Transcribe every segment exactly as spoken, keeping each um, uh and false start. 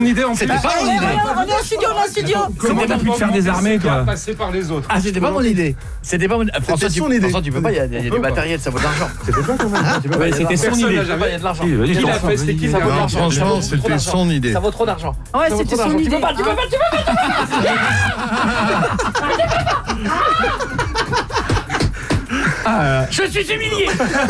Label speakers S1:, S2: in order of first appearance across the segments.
S1: idée en
S2: C'était
S1: plus.
S2: pas mon idée.
S3: On est au studio, on est au studio.
S1: Comment t'as pu te faire désarmer, toi?
S4: Passer par les autres.
S2: Ah, c'était pas mon idée. C'était pas mon idée. François, tu, François, tu peux pas, il y a, il y a du matériel, ça vaut de l'argent. C'était pas quand même. Tu peux pas, il y a de
S1: C'était son
S2: l'argent.
S1: idée.
S2: Il y a de l'argent.
S4: Qui l'a fait, c'était qui?
S2: Ça vaut de l'argent.
S5: Franchement, c'était son idée.
S2: Ça vaut trop d'argent.
S3: Ouais, c'était son idée.
S2: Tu peux pas, tu peux pas, tu peux pas. Je suis humilié.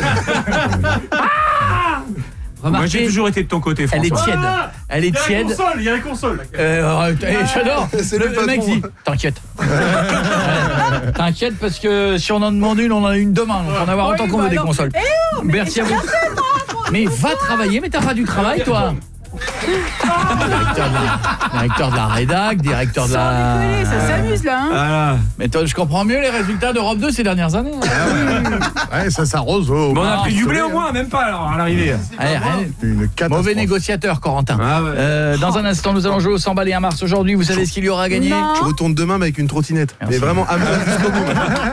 S1: Moi, j'ai toujours été de ton côté, François.
S2: Elle est tiède. Elle est tiède.
S4: Il y a la console.
S2: Euh, J'adore.
S5: C'est
S2: Le,
S5: le
S2: le
S5: patron.
S2: mec dit t'inquiète. T'inquiète parce que si on en demande une, on en a une demain. Donc on va avoir autant qu'on veut des consoles. Merci à vous. Mais va travailler, mais t'as pas du travail, toi. Directeur de la, directeur de la rédac, directeur de
S3: Sans
S2: la...
S3: déconner, ça s'amuse là. Hein.
S1: Voilà.
S2: Mais toi, je comprends mieux les résultats d'Europe deux ces dernières années.
S5: Ouais, ça s'arrose. Oh,
S1: Bon, on a
S2: Ah,
S1: pris du blé
S2: c'est
S1: au moins, même pas alors à l'arrivée.
S2: Allez, rien.
S5: Une catastrophe.
S2: Mauvais négociateur, Corentin.
S1: Ah ouais.
S2: Euh, dans un instant, nous allons jouer au cent balles et un mars aujourd'hui. Vous savez ce qu'il y aura à gagner?
S3: Non.
S6: Je retourne demain mais avec une trottinette.
S2: Merci.
S6: Mais vraiment amusant jusqu'au bout.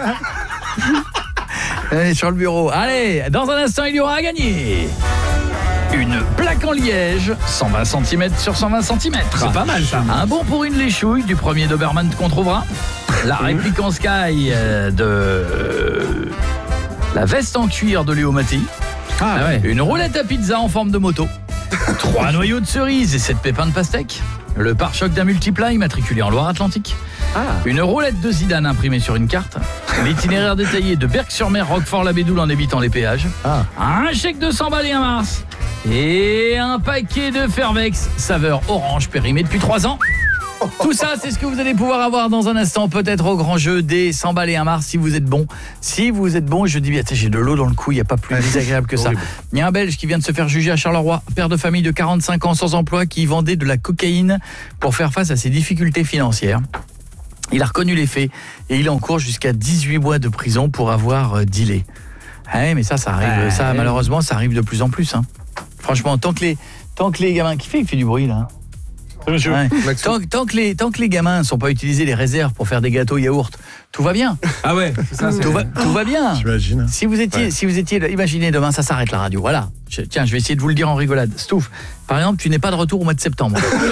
S2: Allez, sur le bureau. Allez, dans un instant, il y aura à gagner une plaque en liège, cent vingt centimètres sur cent vingt centimètres.
S1: C'est pas mal ça.
S2: Un bon pour une léchouille du premier Doberman qu'on trouvera. La réplique en Sky euh, de euh, la veste en cuir de Léo Mattei.
S1: Ah ouais.
S2: Une roulette à pizza en forme de moto. Trois noyaux de cerise et sept pépins de pastèque. Le pare-choc d'un multiplat immatriculé en Loire-Atlantique.
S1: Ah.
S2: Une roulette de Zidane imprimée sur une carte. L'itinéraire détaillé de Berck-sur-Mer, Roquefort-la-Bédoule en évitant les péages.
S5: Ah.
S2: Un chèque de cent balles et un mars. Et un paquet de Fervex, saveur orange périmé depuis trois ans. Tout ça, c'est ce que vous allez pouvoir avoir dans un instant, peut-être au grand jeu des cent balles et un mars, si vous êtes bon. Si vous êtes bon, je dis bien, j'ai de l'eau dans le cou, il n'y a pas plus désagréable que ça. Il y a un Belge qui vient de se faire juger à Charleroi, père de famille de quarante-cinq ans sans emploi, qui vendait de la cocaïne pour faire face à ses difficultés financières. Il a reconnu les faits et il encourt jusqu'à dix-huit mois de prison pour avoir euh, dealé. Ouais, mais ça, ça arrive,
S1: Ouais.
S2: ça malheureusement, ça arrive de plus en plus. Hein. Franchement, tant que les, tant que les gamins, qui fait, qui fait du bruit là.
S4: Monsieur.
S2: Ouais. Tant, tant que les, tant que les gamins ne sont pas utilisés les réserves pour faire des gâteaux yaourt, tout va bien.
S1: Ah ouais, c'est ça. c'est-
S2: Tout va, tout va bien.
S5: J'imagine.
S2: Si vous étiez,
S5: Ouais.
S2: si vous étiez, imaginez demain, ça s'arrête la radio. Voilà. Je- tiens, je vais essayer de vous le dire en rigolade. Stouff, par exemple, tu n'es pas de retour au mois de septembre.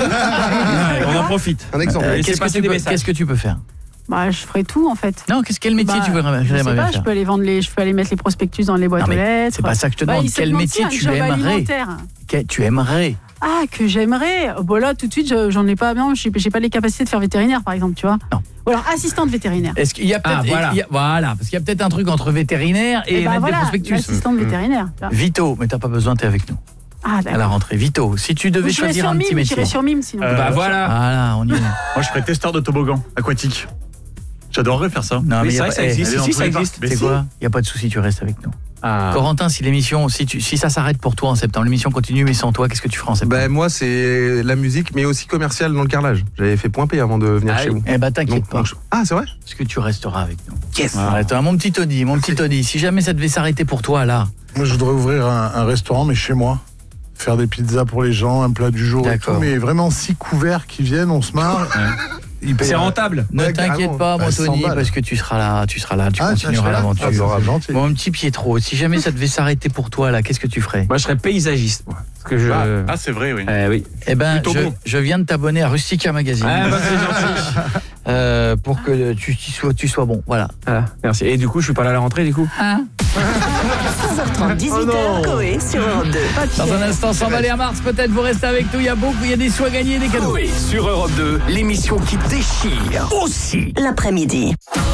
S1: Ouais, on en profite.
S6: Un exemple.
S2: Euh,
S1: laissez
S2: Qu'est-ce que,
S1: passer
S2: tu
S1: des
S2: peux-
S1: messages.
S2: qu'est-ce que tu peux faire?
S3: Bah, je ferai tout en fait.
S2: Non, qu'est-ce quel métier
S3: Bah,
S2: tu voudrais
S3: je sais
S2: j'aimerais bien
S3: pas,
S2: faire?
S3: je peux aller vendre les, je peux aller mettre les prospectus dans les boîtes
S2: Non,
S3: aux
S2: mais
S3: lettres.
S2: c'est pas ça que je te
S3: Bah,
S2: demande.
S3: il
S2: Quel
S3: se
S2: métier
S3: mentit,
S2: tu
S3: un job
S2: aimerais?
S3: alimentaire.
S2: Que tu aimerais?
S3: Ah, que j'aimerais. Bon là, tout de suite, je- j'en ai pas. Non, j'ai j'ai pas les capacités de faire vétérinaire, par exemple, tu vois.
S2: Non.
S3: Ou alors assistante vétérinaire.
S2: Est-ce qu'il y a peut-être
S1: Ah, voilà.
S2: il y a- voilà, parce qu'il y a peut-être un truc entre vétérinaire et,
S3: Et bah
S2: mettre
S3: voilà,
S2: des prospectus.
S3: l'assistante vétérinaire. tu vois.
S2: Vito, mais t'as pas besoin, t'es avec nous.
S3: Ah,
S2: À la
S3: d'accord.
S2: rentrée, Vito, si tu devais
S3: J'irai
S2: choisir
S3: sur
S2: un petit
S3: mime,
S2: métier.
S3: j'irai sur mime sinon.
S4: Euh,
S1: Bah voilà.
S2: Voilà, on y est.
S4: Moi, je serais testeur de toboggan aquatique. J'adorerais faire ça.
S2: Non,
S1: Oui,
S2: mais
S1: c'est
S2: y a
S1: vrai
S2: pas-
S1: que ça
S2: eh,
S1: existe.
S4: allez,
S1: Si,
S4: dans
S1: ça
S4: tous les
S1: existe.
S4: parcs.
S2: Tu sais
S4: Mais
S2: quoi? Il y a pas de souci, tu restes avec nous.
S1: Ah.
S2: Corentin, si l'émission, si tu, si ça s'arrête pour toi en septembre, l'émission continue mais sans toi, qu'est-ce que tu feras en septembre?
S6: Ben moi c'est la musique mais aussi commercial dans le carrelage. J'avais fait point P avant de venir
S1: Ah
S6: chez
S1: oui.
S6: vous.
S2: Eh ben t'inquiète
S6: Donc-
S2: pas,
S6: donc je- Ah c'est vrai?
S2: parce que tu resteras avec nous.
S6: Yes.
S2: Ouais, attends, mon petit Tony, mon petit Tony, si jamais ça devait s'arrêter pour toi là,
S5: Moi, je voudrais ouvrir un, un restaurant, mais chez moi. Faire des pizzas pour les gens, un plat du jour et
S2: D'accord.
S5: tout. Mais vraiment, six couverts qui viennent, on se marre. Ils payent-
S1: C'est rentable.
S2: ne
S5: Ouais,
S2: t'inquiète
S5: carrément.
S2: pas, mon
S5: Bah, cent
S2: Tony,
S5: balles.
S2: parce que tu seras là, tu seras là, tu
S5: Ah, ça, je
S2: continueras
S5: serai là.
S2: l'aventure.
S5: Ah, ça sera gentil.
S2: Mon petit Pietro, si jamais ça devait s'arrêter pour toi là, qu'est-ce que tu ferais?
S1: Moi, je serais paysagiste. Moi. Parce que je.
S4: Ah, ah, c'est vrai, oui.
S1: Eh oui.
S2: Eh ben,
S1: Plutôt
S2: je,
S1: bon.
S2: je viens de t'abonner à Rustica Magazine.
S1: Ah, bah, c'est gentil.
S2: Euh, pour que tu, tu sois, tu sois bon, voilà.
S1: Voilà, merci. Et du coup, je suis pas là à la rentrée, du coup.
S2: Hein?
S7: seize heures trente, dix-huit heures, Coé sur Europe deux.
S2: Dans un instant, cent balles et un mars, peut-être vous restez avec nous, il y a beaucoup, il y a des sous à gagner, des cadeaux.
S8: Coé sur Europe deux, l'émission qui déchire aussi.
S7: L'après-midi.